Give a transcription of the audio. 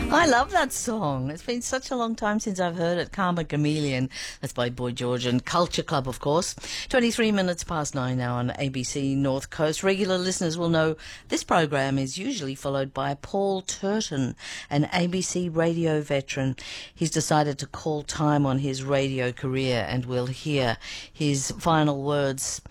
I love that song. It's been such a long time since I've heard it. Karma Chameleon. That's by Boy George and Culture Club, of course. 23 minutes past 9 now on ABC North Coast. Regular listeners will know this program is usually followed by Paul Turton, an ABC radio veteran. He's decided to call time on his radio career, and we'll hear his final words